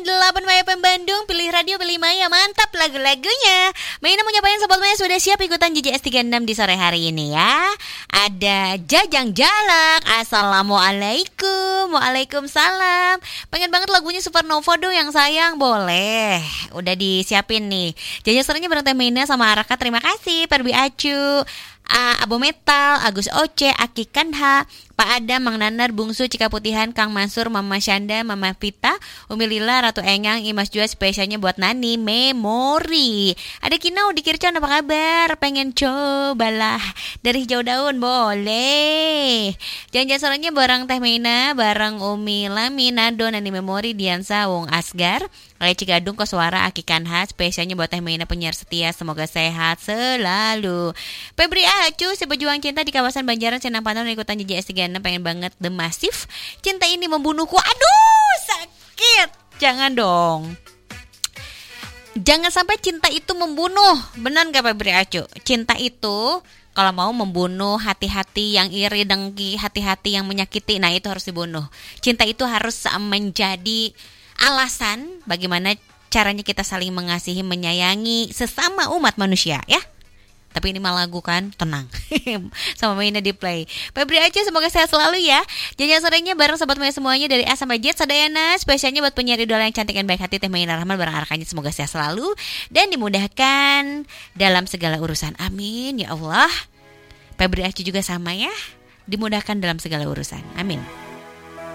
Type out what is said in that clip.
8 Maya FM Bandung, pilih radio, pilih Maya, mantap lagu-lagunya. Maina mau nyapain sobat Maya sudah siap ikutan JJS 36 di sore hari ini ya. Ada Jajang Jalak, Assalamualaikum, Waalaikumsalam. Pengen banget lagunya Supernova dong yang sayang, boleh. Udah disiapin nih. Jajang serenya bareng Teh Maina sama Araka, terima kasih. Perbi Acu, Abo Metal, Agus Oce, Aki Kanha, Pak Adam, Mang Nanar, Bungsu, Cika Putihan, Kang Mansur, Mama Syanda, Mama Vita, Umi Lila, Ratu Engang, Imas Jua, spesialnya buat Nani, Memori. Ada Kinau di Kircon, apa kabar? Pengen cobalah dari hijau daun, boleh. Jangan soalnya bareng Teh Meina, bareng Umi Lami, Nado, Nani Memori, Diansa, Wong Asgar, Raya Cigadung, Koswara, Aki Kanha, spesialnya buat Teh Meina penyiar setia, semoga sehat selalu. Febri Acu, si pejuang cinta di kawasan Banjaran, Senang Pantau, ikutan JJS 36, pengen banget The Massive. Cinta ini membunuhku, aduh sakit. Jangan dong. Jangan sampai cinta itu membunuh. Benar gak Febri Acu? Cinta itu kalau mau membunuh hati-hati yang iri, dengki, hati-hati yang menyakiti, nah itu harus dibunuh. Cinta itu harus menjadi alasan bagaimana caranya kita saling mengasihi, menyayangi sesama umat manusia ya. Tapi ini malah lagu kan, tenang. Sama Maina di play. Febri Aceh, semoga sehat selalu ya. Jangan sorenya bareng sobat Maina semuanya dari A sampai Z Sadayana. Spesialnya buat penyiar idola yang cantik dan baik hati Teh Maina Rahman bareng Arakanya, semoga sehat selalu dan dimudahkan dalam segala urusan. Amin ya Allah. Febri Aceh juga sama ya, dimudahkan dalam segala urusan. Amin.